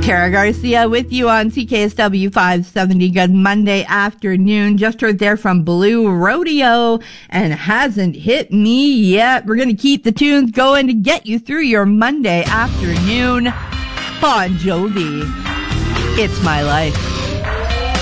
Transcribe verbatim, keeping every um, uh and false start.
Tara Garcia with you on C K S W five seventy. Good Monday afternoon. Just heard there from Blue Rodeo and Hasn't Hit Me Yet. We're going to keep the tunes going to get you through your Monday afternoon. Bon Jovi, It's My Life.